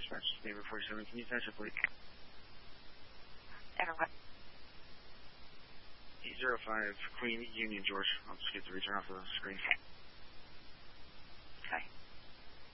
dispatch. Neighbor 47, can you attach it, please? Everyone. 805 Queen Union, George. I'll just get the return off the screen.